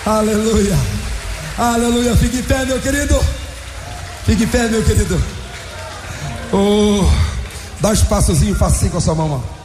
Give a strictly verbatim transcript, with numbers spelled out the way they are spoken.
Aleluia, aleluia. Fique em pé, meu querido. Fique em pé, meu querido. Oh, dá um espaçozinho, faça assim com a sua mão.